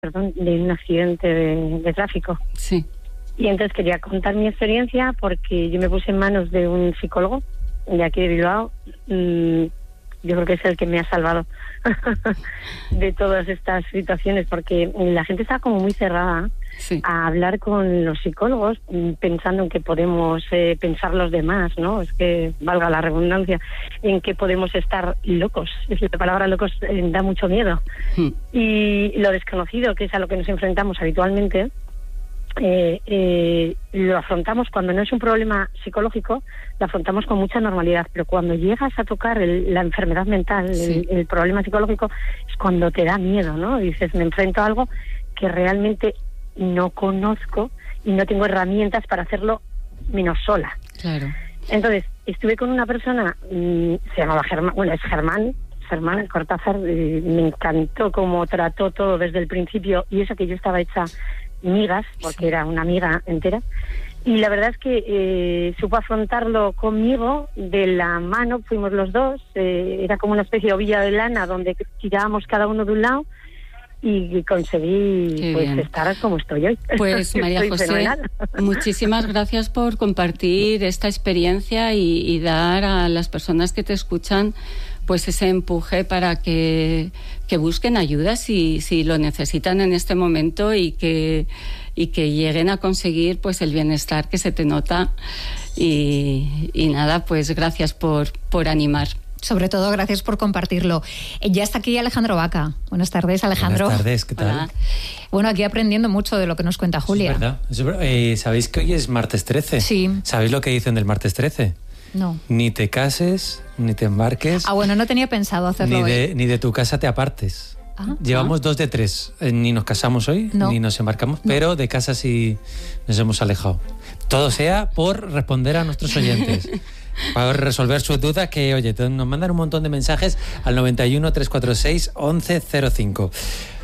de un accidente de tráfico. Sí. Y entonces quería contar mi experiencia porque yo me puse en manos de un psicólogo de aquí de Bilbao. Yo creo que es el que me ha salvado de todas estas situaciones, porque la gente está como muy cerrada a hablar con los psicólogos, pensando en que podemos pensar los demás, ¿no? Es que, valga la redundancia, en que podemos estar locos. La palabra locos da mucho miedo. Y lo desconocido, que es a lo que nos enfrentamos habitualmente, lo afrontamos cuando no es un problema psicológico, lo afrontamos con mucha normalidad, pero cuando llegas a tocar la enfermedad mental, el problema psicológico, es cuando te da miedo, ¿no? Dices, me enfrento a algo que realmente no conozco y no tengo herramientas para hacerlo menos sola. Claro. Entonces, estuve con una persona, se llamaba Germán, bueno, es Germán Cortázar, me encantó cómo trató todo desde el principio, y eso que yo estaba hecha migas, porque era una amiga entera, y la verdad es que supo afrontarlo conmigo de la mano, fuimos los dos, era como una especie de ovilla de lana donde tirábamos cada uno de un lado, y conseguí estar como estoy hoy. Pues María José, muchísimas gracias por compartir esta experiencia y dar a las personas que te escuchan pues ese empuje para que busquen ayuda si lo necesitan en este momento, y que lleguen a conseguir pues el bienestar que se te nota, y nada, pues gracias por animar. Sobre todo, gracias por compartirlo. Ya está aquí Alejandro Vaca. Buenas tardes, Alejandro. Buenas tardes, ¿qué tal? Hola. Bueno, aquí aprendiendo mucho de lo que nos cuenta Julia. Es verdad. ¿Sabéis que hoy es martes 13? Sí. ¿Sabéis lo que dicen del martes 13? No. Ni te cases, ni te embarques. Bueno, no tenía pensado hacerlo hoy. Ni de tu casa te apartes. Llevamos 2 de 3. Ni nos casamos hoy, ni nos embarcamos, pero de casa sí nos hemos alejado. Todo sea por responder a nuestros oyentes. Para resolver sus dudas, que oye, nos mandan un montón de mensajes al 91 346 1105.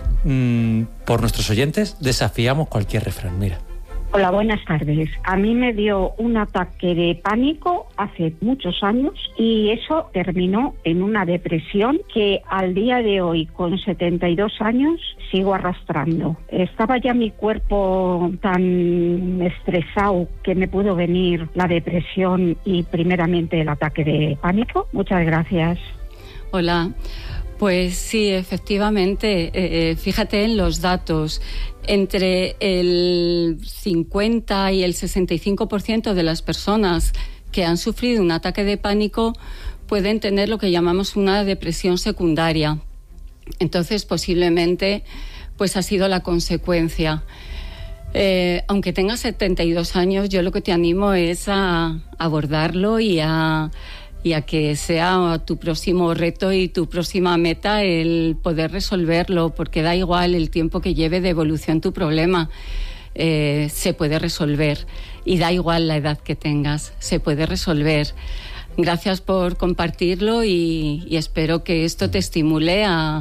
Por nuestros oyentes desafiamos cualquier refrán. Mira. Hola, buenas tardes. A mí me dio un ataque de pánico hace muchos años, y eso terminó en una depresión que al día de hoy, con 72 años, sigo arrastrando. Estaba ya mi cuerpo tan estresado que me pudo venir la depresión y primeramente el ataque de pánico. Muchas gracias. Hola. Pues sí, efectivamente, fíjate en los datos. Entre el 50 y el 65% de las personas que han sufrido un ataque de pánico pueden tener lo que llamamos una depresión secundaria. Entonces, posiblemente, pues ha sido la consecuencia. Aunque tengas 72 años, yo lo que te animo es a abordarlo y a que sea tu próximo reto y tu próxima meta el poder resolverlo, porque da igual el tiempo que lleve de evolución tu problema, se puede resolver, y da igual la edad que tengas, se puede resolver. Gracias por compartirlo, y espero que esto te estimule a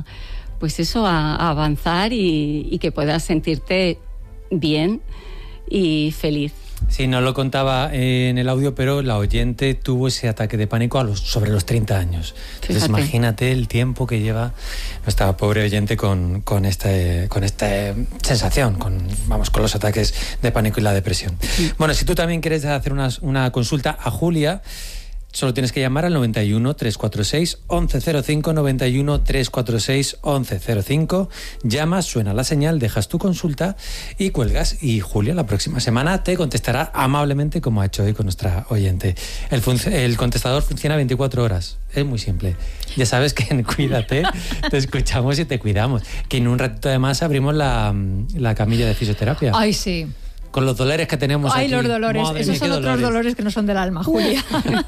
avanzar y que puedas sentirte bien y feliz. Sí, no lo contaba en el audio, pero la oyente tuvo ese ataque de pánico sobre los 30 años. Entonces, fíjate. Imagínate el tiempo que lleva nuestra pobre oyente con esta sensación, con los ataques de pánico y la depresión. Sí. Bueno, si tú también quieres hacer una consulta a Julia, solo tienes que llamar al 91 346 1105, 91 346 1105. Llamas, suena la señal, dejas tu consulta y cuelgas. Y Julia la próxima semana te contestará amablemente, como ha hecho hoy con nuestra oyente. El contestador funciona 24 horas. Es muy simple. Ya sabes que en Cuídate te escuchamos y te cuidamos. Que en un ratito además abrimos la camilla de fisioterapia. Ay, sí. Con los dolores que tenemos aquí. Ay, los dolores. Madre Esos mía, son otros dolores que no son del alma, Julia.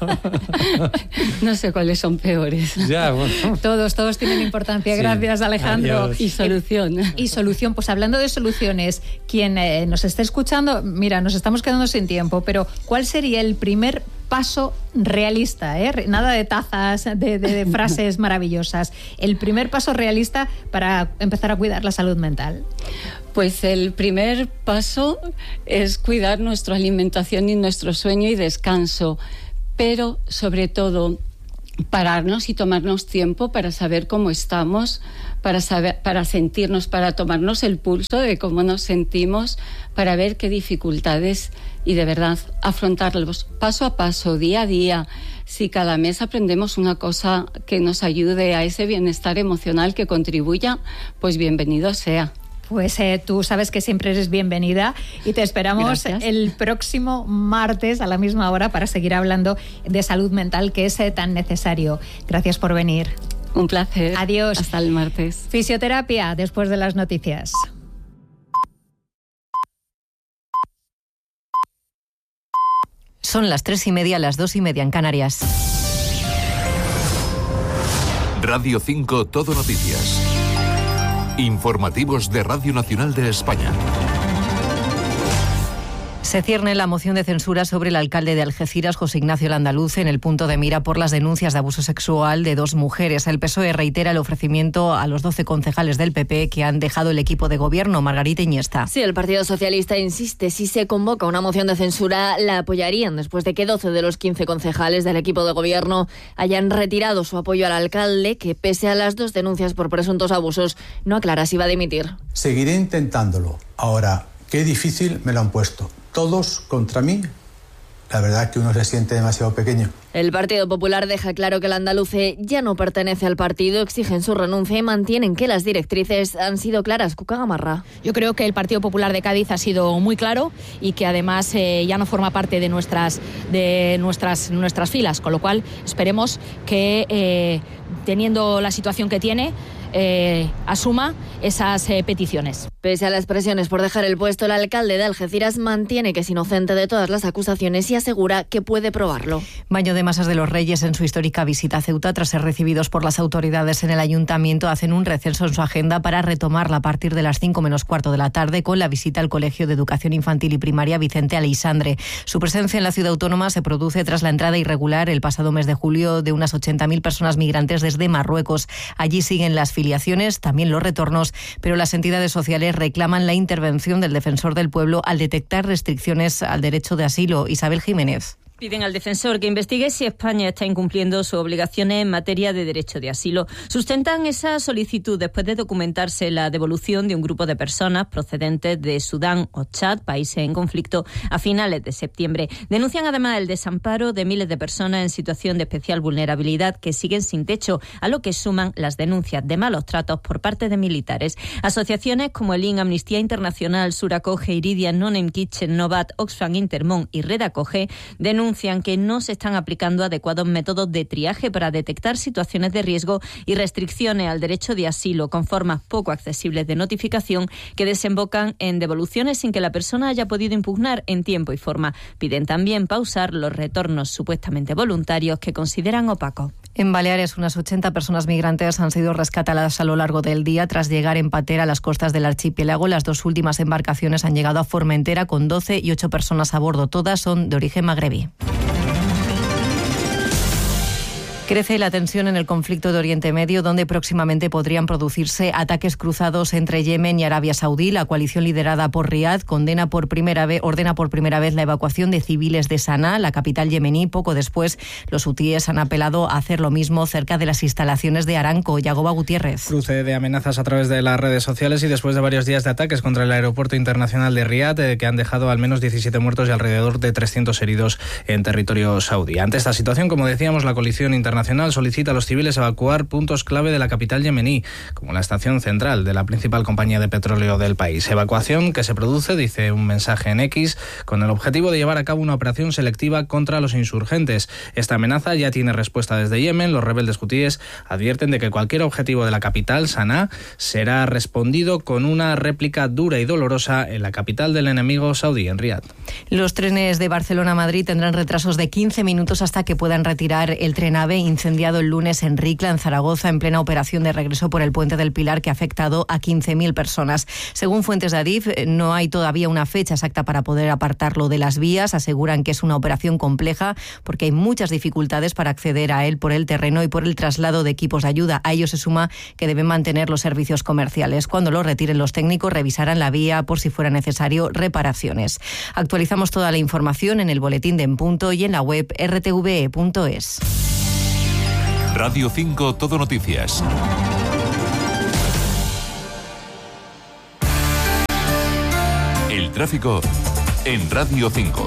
No sé cuáles son peores. Ya, bueno. Todos tienen importancia. Sí. Gracias, Alejandro. Adiós. Y solución. Y solución, pues hablando de soluciones, quien nos esté escuchando, mira, nos estamos quedando sin tiempo, pero ¿cuál sería el primer paso realista? Nada de tazas, de frases maravillosas. El primer paso realista para empezar a cuidar la salud mental. Pues el primer paso es cuidar nuestra alimentación y nuestro sueño y descanso, pero sobre todo pararnos y tomarnos tiempo para saber cómo estamos, para sentirnos, para tomarnos el pulso de cómo nos sentimos, para ver qué dificultades y de verdad afrontarlos paso a paso, día a día. Si cada mes aprendemos una cosa que nos ayude a ese bienestar emocional, que contribuya, pues bienvenido sea. Pues tú sabes que siempre eres bienvenida y te esperamos el próximo martes a la misma hora para seguir hablando de salud mental, que es tan necesario. Gracias por venir. Un placer. Adiós. Hasta el martes. Fisioterapia después de las noticias. Son las 3:30, las 2:30 en Canarias. Radio 5 Todo Noticias. Informativos de Radio Nacional de España. Se cierne la moción de censura sobre el alcalde de Algeciras, José Ignacio Landaluz, en el punto de mira por las denuncias de abuso sexual de 2 mujeres. El PSOE reitera el ofrecimiento a los 12 concejales del PP que han dejado el equipo de gobierno. Margarita Iniesta. Sí, el Partido Socialista insiste, si se convoca una moción de censura la apoyarían después de que 12 de los 15 concejales del equipo de gobierno hayan retirado su apoyo al alcalde, que pese a las 2 denuncias por presuntos abusos no aclara si va a dimitir. Seguiré intentándolo. Ahora, qué difícil me lo han puesto. Todos contra mí. La verdad es que uno se siente demasiado pequeño. El Partido Popular deja claro que el andaluce ya no pertenece al partido, exigen su renuncia y mantienen que las directrices han sido claras. Cuca Gamarra. Yo creo que el Partido Popular de Cádiz ha sido muy claro y que además ya no forma parte de nuestras filas, con lo cual esperemos que teniendo la situación que tiene, asuma esas peticiones. Pese a las presiones por dejar el puesto, el alcalde de Algeciras mantiene que es inocente de todas las acusaciones y asegura que puede probarlo. Baño de masas de los Reyes en su histórica visita a Ceuta. Tras ser recibidos por las autoridades en el ayuntamiento, hacen un receso en su agenda para retomarla a partir de las 5:15 de la tarde con la visita al Colegio de Educación Infantil y Primaria Vicente Aleixandre. Su presencia en la ciudad autónoma se produce tras la entrada irregular el pasado mes de julio de unas 80.000 personas migrantes desde Marruecos. Allí siguen las filiaciones, también los retornos, pero las entidades sociales reclaman la intervención del defensor del pueblo al detectar restricciones al derecho de asilo. Isabel Jiménez. Piden al defensor que investigue si España está incumpliendo sus obligaciones en materia de derecho de asilo. Sustentan esa solicitud después de documentarse la devolución de un grupo de personas procedentes de Sudán o Chad, países en conflicto, a finales de septiembre. Denuncian además el desamparo de miles de personas en situación de especial vulnerabilidad que siguen sin techo, a lo que suman las denuncias de malos tratos por parte de militares. Asociaciones como el IN, Amnistía Internacional, Suracoge, Iridia, Nonem Kitchen, Novat, Oxfam Intermón y Red Acoge denuncian que no se están aplicando adecuados métodos de triaje para detectar situaciones de riesgo y restricciones al derecho de asilo con formas poco accesibles de notificación que desembocan en devoluciones sin que la persona haya podido impugnar en tiempo y forma. Piden también pausar los retornos supuestamente voluntarios que consideran opacos. En Baleares, unas 80 personas migrantes han sido rescatadas a lo largo del día tras llegar en patera a las costas del archipiélago. Las 2 últimas embarcaciones han llegado a Formentera con 12 y 8 personas a bordo. Todas son de origen magrebí. Crece la tensión en el conflicto de Oriente Medio, donde próximamente podrían producirse ataques cruzados entre Yemen y Arabia Saudí. La coalición liderada por Riad ordena por primera vez la evacuación de civiles de Sanaa, la capital yemení. Poco después, los hutíes han apelado a hacer lo mismo cerca de las instalaciones de Aramco. Yagoba Gutiérrez. Cruce de amenazas a través de las redes sociales y después de varios días de ataques contra el aeropuerto internacional de Riad, que han dejado al menos 17 muertos y alrededor de 300 heridos en territorio saudí. Ante esta situación, como decíamos, la coalición internacional solicita a los civiles evacuar puntos clave de la capital yemení, como la estación central de la principal compañía de petróleo del país. Evacuación que se produce, dice un mensaje en X, con el objetivo de llevar a cabo una operación selectiva contra los insurgentes. Esta amenaza ya tiene respuesta desde Yemen. Los rebeldes hutíes advierten de que cualquier objetivo de la capital, Sanaa, será respondido con una réplica dura y dolorosa en la capital del enemigo saudí, en Riad. Los trenes de Barcelona a Madrid tendrán retrasos de 15 minutos hasta que puedan retirar el tren AVE incendiado el lunes en Ricla, en Zaragoza, en plena operación de regreso por el Puente del Pilar que ha afectado a 15.000 personas. Según fuentes de Adif, no hay todavía una fecha exacta para poder apartarlo de las vías. Aseguran que es una operación compleja porque hay muchas dificultades para acceder a él por el terreno y por el traslado de equipos de ayuda. A ello se suma que deben mantener los servicios comerciales. Cuando lo retiren, los técnicos revisarán la vía por si fuera necesario reparaciones. Actualizamos toda la información en el boletín de En Punto y en la web rtve.es. Radio 5 Todo Noticias. El tráfico en Radio 5.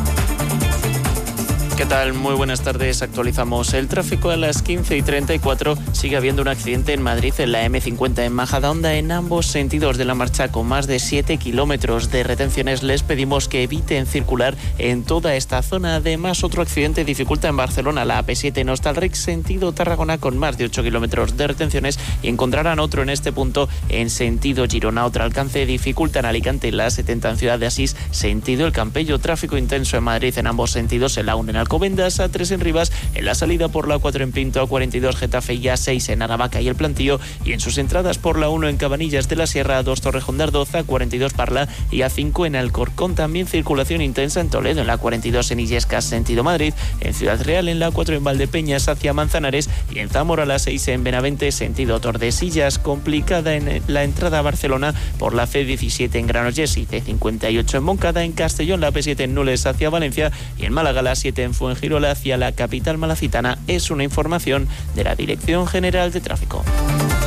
¿Qué tal? Muy buenas tardes. Actualizamos el tráfico a las 15:34. Sigue habiendo un accidente en Madrid en la M50 en Majadahonda en ambos sentidos de la marcha con más de 7 kilómetros de retenciones. Les pedimos que eviten circular en toda esta zona. Además, otro accidente dificulta en Barcelona la AP7 en Hostalric sentido Tarragona con más de 8 kilómetros de retenciones y encontrarán otro en este punto en sentido Girona. Otro alcance dificulta en Alicante la 70 en Ciudad de Asís sentido El Campello. Tráfico intenso en Madrid en ambos sentidos en la 1 en Alcobendas, A3 en Rivas, en la salida por la 4 en Pinto, A42 Getafe y A6 en Aravaca y El Plantío, y en sus entradas por la 1 en Cabanillas de la Sierra, A2 Torrejón de Ardoz, A42 Parla y A5 en Alcorcón. También circulación intensa en Toledo, en la 42 en Illescas sentido Madrid, en Ciudad Real, en la 4 en Valdepeñas hacia Manzanares y en Zamora la 6 en Benavente sentido Tordesillas. Complicada en la entrada a Barcelona por la C17 en Granollers y C58 en Moncada, en Castellón la P7 en Nules hacia Valencia y en Málaga la 7 en Fuengirola hacia la capital malacitana. Es una información de la Dirección General de Tráfico.